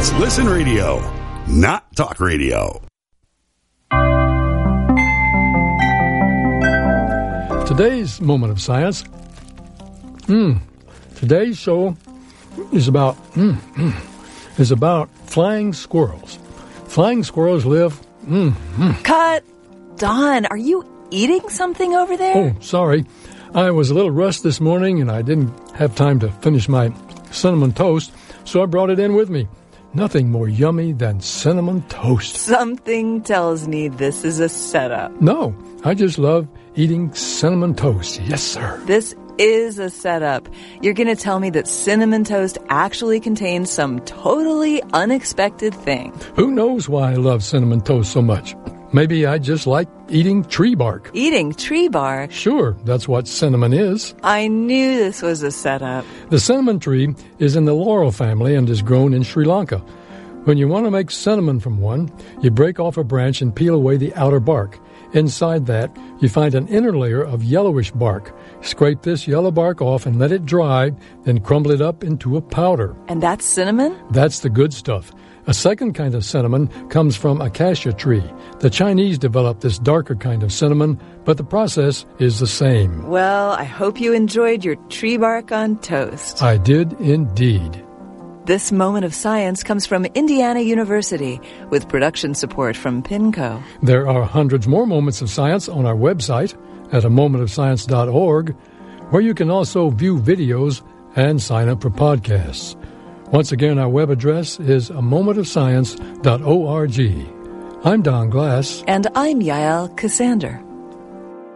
It's Listen Radio, not talk radio. Today's Moment of Science. Today's show is about flying squirrels. Flying squirrels live. Cut! Don, are you eating something over there? Oh, sorry. I was a little rushed this morning and I didn't have time to finish my cinnamon toast, so I brought it in with me. Nothing more yummy than cinnamon toast. Something tells me this is a setup. No, I just love eating cinnamon toast. Yes, sir. This is a setup. You're going to tell me that cinnamon toast actually contains some totally unexpected thing. Who knows why I love cinnamon toast so much? Maybe I just like eating tree bark. Eating tree bark? Sure, that's what cinnamon is. I knew this was a setup. The cinnamon tree is in the laurel family and is grown in Sri Lanka. When you want to make cinnamon from one, you break off a branch and peel away the outer bark. Inside that, you find an inner layer of yellowish bark. Scrape this yellow bark off and let it dry, then crumble it up into a powder. And that's cinnamon? That's the good stuff. A second kind of cinnamon comes from acacia tree. The Chinese developed this darker kind of cinnamon, but the process is the same. Well, I hope you enjoyed your tree bark on toast. I did indeed. This Moment of Science comes from Indiana University with production support from PINCO. There are hundreds more moments of science on our website at amomentofscience.org, where you can also view videos and sign up for podcasts. Once again, our web address is amomentofscience.org. I'm Don Glass. And I'm Yael Cassander.